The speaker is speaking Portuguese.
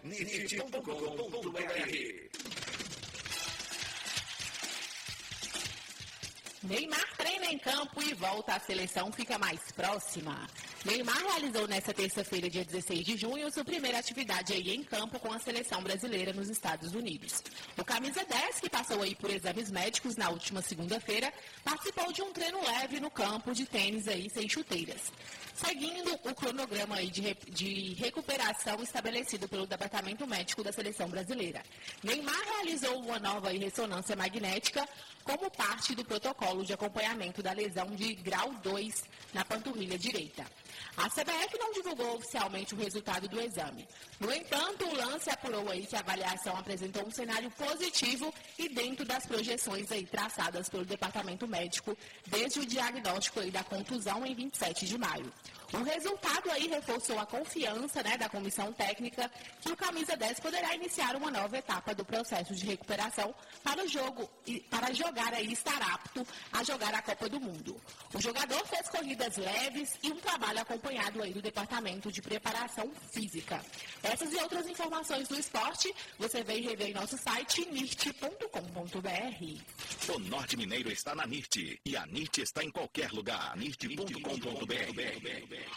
Neymar treina em campo e volta à seleção fica mais próxima. Neymar realizou nesta terça-feira, dia 16 de junho, sua primeira atividade aí em campo com a seleção brasileira nos Estados Unidos. O camisa 10, que passou aí por exames médicos na última segunda-feira, participou de um treino leve no campo de tênis aí sem chuteiras, seguindo o cronograma aí de recuperação estabelecido pelo Departamento Médico da Seleção Brasileira. Neymar realizou uma nova ressonância magnética como parte do protocolo de acompanhamento da lesão de grau 2 na panturrilha direita. A CBF não divulgou oficialmente o resultado do exame. No entanto, o lance apurou aí que a avaliação apresentou um cenário positivo e dentro das projeções aí traçadas pelo Departamento Médico desde o diagnóstico aí da contusão em 27 de maio. O resultado aí reforçou a confiança, da comissão técnica que o camisa 10 poderá iniciar uma nova etapa do processo de recuperação para o jogo e para jogar aí estar apto a jogar a Copa do Mundo. O jogador fez corridas leves e um trabalho acompanhado aí do Departamento de Preparação Física. Essas e outras informações do esporte você vê e revê em nosso site nirt.com.br. O Norte Mineiro está na NIRT e a NIRT está em qualquer lugar. nirt.com.br.